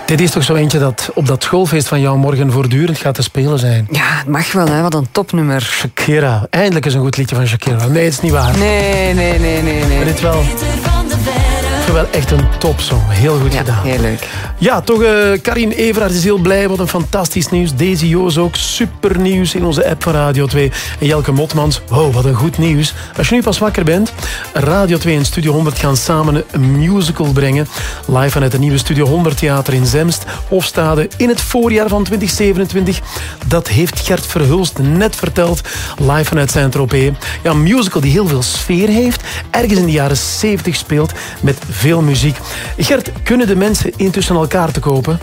Dit is toch zo eentje dat op dat schoolfeest van jou morgen voortdurend gaat te spelen zijn? Ja, het mag wel, hè. Wat een topnummer. Shakira. Eindelijk is een goed liedje van Shakira. Nee, het is niet waar. Nee. Maar dit wel. Wel echt een topsong. Heel goed gedaan. Heel leuk. Ja, toch, Karin Everaerts is heel blij. Wat een fantastisch nieuws. Daisy Joos ook. Super nieuws in onze app van Radio 2. En Jelke Motmans. Wow, wat een goed nieuws. Als je nu pas wakker bent, Radio 2 en Studio 100 gaan samen een musical brengen. Live vanuit het nieuwe Studio 100 Theater in Zemst. Hofstade in het voorjaar van 2027. Dat heeft Gert Verhulst net verteld. Live vanuit Saint-Tropez. Ja, een musical die heel veel sfeer heeft. Ergens in de jaren 70 speelt. Met veel muziek. Gert, kunnen de mensen intussen al kaarten kopen?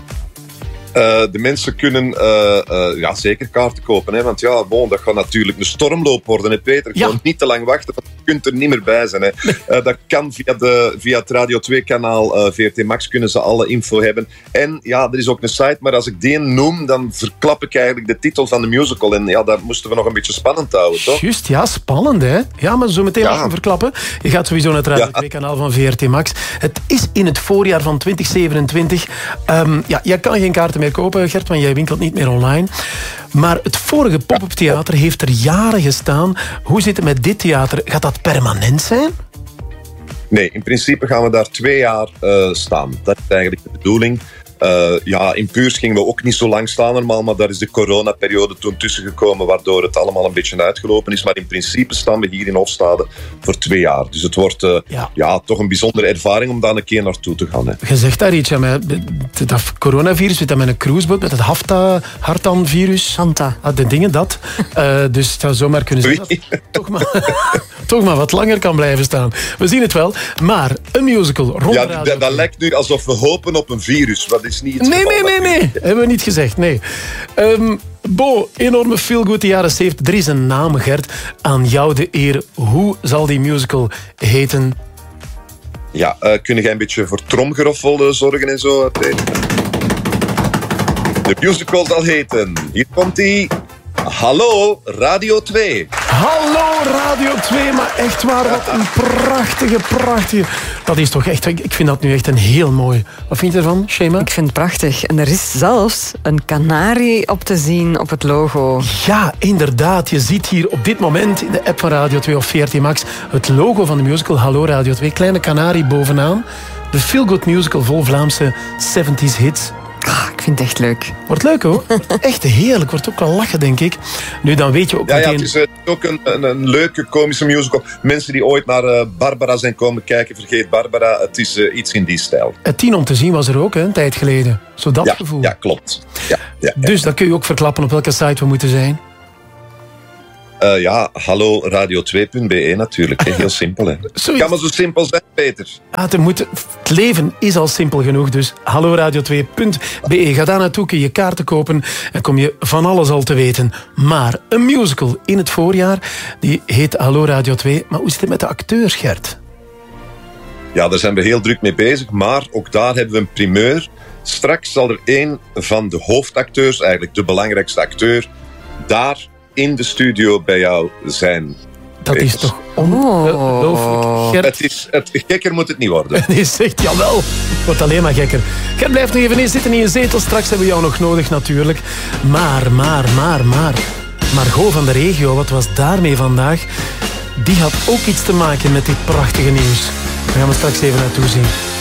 De mensen kunnen zeker kaarten kopen. Hè? Want ja, dat gaat natuurlijk een stormloop worden. Hè, Peter? Gewoon niet te lang wachten, want je kunt er niet meer bij zijn. Hè? Dat kan via het Radio 2-kanaal VRT Max kunnen ze alle info hebben. En ja, er is ook een site, maar als ik die noem, dan verklap ik eigenlijk de titel van de musical. En ja, dat moesten we nog een beetje spannend houden, toch? Juist, ja, spannend, hè? Ja, maar zo meteen mag je verklappen. Je gaat sowieso naar het Radio 2-kanaal van VRT Max. Het is in het voorjaar van 2027. Jij kan geen kaarten meer kopen, Gert, want jij winkelt niet meer online. Maar het vorige pop-up theater heeft er jaren gestaan. Hoe zit het met dit theater? Gaat dat permanent zijn? Nee, in principe gaan we daar 2 jaar staan. Dat is eigenlijk de bedoeling. In Puurs gingen we ook niet zo lang staan normaal, maar daar is de coronaperiode toen tussen gekomen, waardoor het allemaal een beetje uitgelopen is. Maar in principe staan we hier in Hofstade voor 2 jaar. Dus het wordt toch een bijzondere ervaring om daar een keer naartoe te gaan. Hè. Je zegt daar iets, dat coronavirus, zit dat met een cruiseboot, met het Hartan-virus. Hanta. De dingen, dat. Dus het zou zomaar kunnen zijn dat toch maar wat langer kan blijven staan. We zien het wel. Maar een musical rond dat lijkt nu alsof we hopen op een virus. Wat is niet het geval. Nee. Hebben we niet gezegd, nee. Bo, enorme feel-good de jaren 70. Er is een naam, Gert. Aan jou de eer. Hoe zal die musical heten? Ja, kun jij een beetje voor tromgeroffel zorgen en zo? De musical zal heten. Hier komt die. Hallo Radio 2. Hallo Radio 2, maar echt waar, wat een prachtige. Dat is toch echt, ik vind dat nu echt een heel mooi. Wat vind je ervan, Shema? Ik vind het prachtig. En er is zelfs een kanarie op te zien op het logo. Ja, inderdaad. Je ziet hier op dit moment in de app van Radio 2 of VRT Max het logo van de musical Hallo Radio 2. Kleine kanarie bovenaan. De feel-good musical vol Vlaamse 70s hits. Ik vind het echt leuk. Wordt leuk hoor. Wordt echt heerlijk. Wordt ook wel lachen, denk ik. Nu, dan weet je ook meteen... Ja, het is ook een leuke komische musical. Mensen die ooit naar Barbara zijn komen kijken, vergeet Barbara. Het is iets in die stijl. Het 10 om te zien was er ook, hè, een tijd geleden. Zo dat gevoel. Ja, klopt. Ja. Dus dan kun je ook verklappen op welke site we moeten zijn. Hallo radio2.be natuurlijk. Heel simpel, hè. Kan maar zo simpel zijn, Peter. Het leven is al simpel genoeg, dus hallo radio2.be. Ga daar naartoe, kun je kaarten kopen en kom je van alles al te weten. Maar een musical in het voorjaar, die heet Hallo Radio 2. Maar hoe zit het met de acteurs, Gert? Ja, daar zijn we heel druk mee bezig, maar ook daar hebben we een primeur. Straks zal er een van de hoofdacteurs, eigenlijk de belangrijkste acteur, daar in de studio bij jou zijn. Dat is toch ongelooflijk. Het gekker moet het niet worden. Nee, zegt jawel. Het wordt alleen maar gekker. Gert, blijf nog even zitten in je zetel. Straks hebben we jou nog nodig natuurlijk. Maar. Margot van de regio, wat was daarmee vandaag? Die had ook iets te maken met dit prachtige nieuws. Daar gaan we straks even naartoe zien.